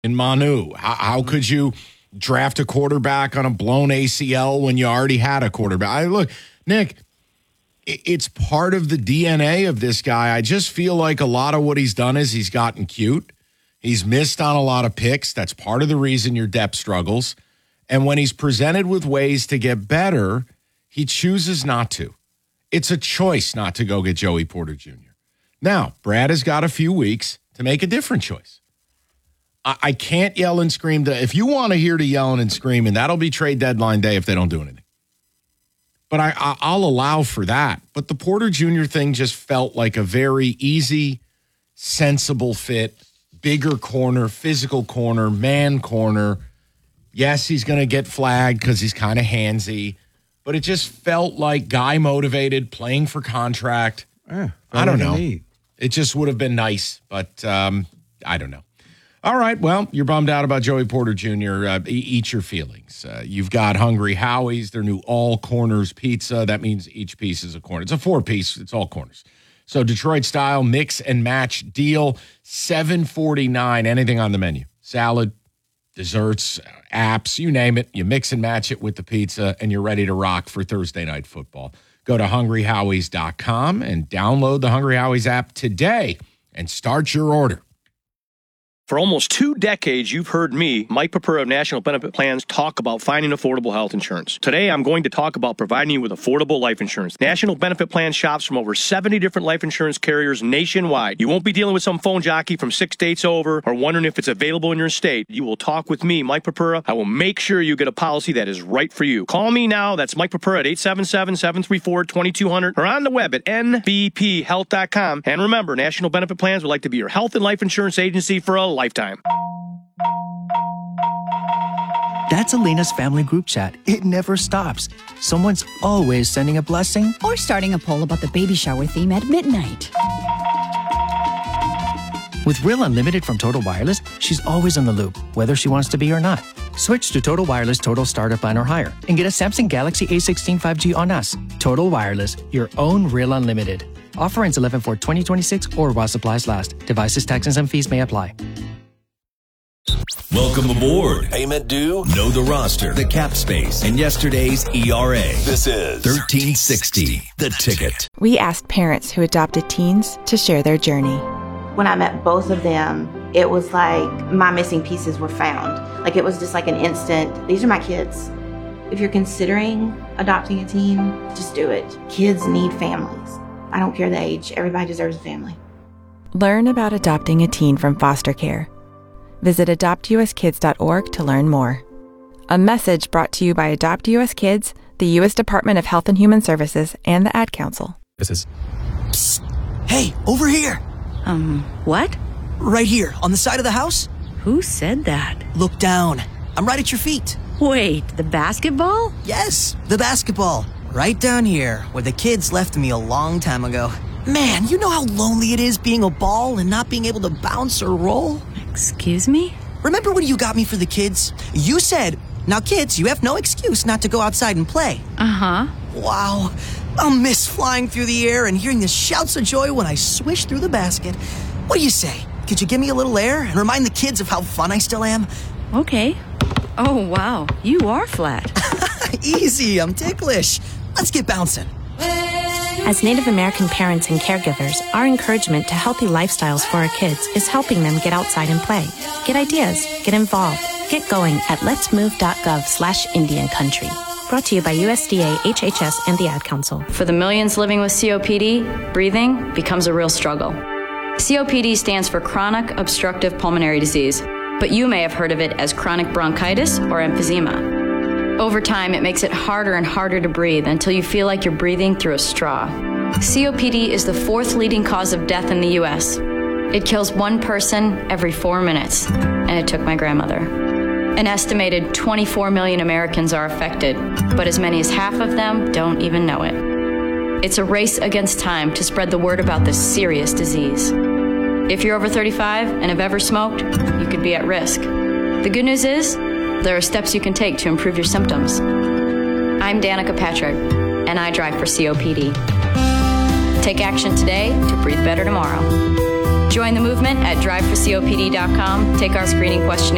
in Manu? How could you draft a quarterback on a blown ACL when you already had a quarterback? Look, Nick, it's part of the DNA of this guy. I just feel like a lot of what he's done is he's gotten cute. He's missed on a lot of picks. That's part of the reason your depth struggles. And when he's presented with ways to get better, he chooses not to. It's a choice not to go get Joey Porter Jr. Now, Brad has got a few weeks to make a different choice. I can't yell and scream. If you want to hear the yelling and screaming, that'll be trade deadline day if they don't do anything. But I'll allow for that. But the Porter Jr. thing just felt like a very easy, sensible fit, bigger corner, physical corner, man corner. Yes, he's going to get flagged because he's kind of handsy. But it just felt like guy motivated, playing for contract. I don't know. It just would have been nice, but I don't know. All right, well, you're bummed out about Joey Porter Jr. Eat your feelings. You've got Hungry Howie's, their new all corners pizza. That means each piece is a corner. It's a 4-piece. It's all corners. So Detroit style mix and match deal, $7.49. Anything on the menu. Salad, desserts, apps, you name it. You mix and match it with the pizza, and you're ready to rock for Thursday Night Football. Go to hungryhowies.com and download the Hungry Howie's app today and start your order. For almost 2 decades, you've heard me, Mike Papura of National Benefit Plans, talk about finding affordable health insurance. Today, I'm going to talk about providing you with affordable life insurance. National Benefit Plan shops from over 70 different life insurance carriers nationwide. You won't be dealing with some phone jockey from 6 states over or wondering if it's available in your state. You will talk with me, Mike Papura. I will make sure you get a policy that is right for you. Call me now. That's Mike Papura at 877-734-2200 or on the web at nbphealth.com. And remember, National Benefit Plans would like to be your health and life insurance agency for a lifetime. That's Elena's family group chat. It never stops. Someone's always sending a blessing or starting a poll about the baby shower theme at midnight. With Real Unlimited from Total Wireless, she's always in the loop, whether she wants to be or not. Switch to Total Wireless Total Starter Plan or higher and get a Samsung Galaxy A16 5G on us. Total Wireless, your own Real Unlimited. Offer ends 11/4/2026 or while supplies last. Devices, taxes, and fees may apply. Welcome aboard. Payment due? Know the roster, the cap space, and yesterday's ERA. This is 1360, The Ticket. We asked parents who adopted teens to share their journey. When I met both of them, it was like my missing pieces were found. Like it was just like an instant, these are my kids. If you're considering adopting a teen, just do it. Kids need families. I don't care the age. Everybody deserves a family. Learn about adopting a teen from foster care. Visit adoptuskids.org to learn more. A message brought to you by Adopt US Kids, the U.S. Department of Health and Human Services, and the Ad Council. This is... Psst. Hey, over here. What? Right here, on the side of the house. Who said that? Look down. I'm right at your feet. Wait, the basketball? Yes, the basketball. Right down here, where the kids left me a long time ago. Man, you know how lonely it is being a ball and not being able to bounce or roll? Excuse me? Remember when you got me for the kids? You said, now kids, you have no excuse not to go outside and play. Uh-huh. Wow. I'll miss flying through the air and hearing the shouts of joy when I swish through the basket. What do you say? Could you give me a little air and remind the kids of how fun I still am? Okay. Oh, wow. You are flat. Easy, I'm ticklish. Let's get bouncing. As Native American parents and caregivers, our encouragement to healthy lifestyles for our kids is helping them get outside and play. Get ideas, get involved, get going at letsmove.gov/Indian Country. Brought to you by USDA, HHS, and the Ad Council. For the millions living with COPD, breathing becomes a real struggle. COPD stands for chronic obstructive pulmonary disease, but you may have heard of it as chronic bronchitis or emphysema. Over time, it makes it harder and harder to breathe until you feel like you're breathing through a straw. COPD is the 4th leading cause of death in the U.S. It kills 1 person every 4 minutes, and it took my grandmother. An estimated 24 million Americans are affected, but as many as half of them don't even know it. It's a race against time to spread the word about this serious disease. If you're over 35 and have ever smoked, you could be at risk. The good news is, there are steps you can take to improve your symptoms. I'm Danica Patrick, and I drive for COPD. Take action today to breathe better tomorrow. Join the movement at driveforcopd.com. Take our screening questionnaire.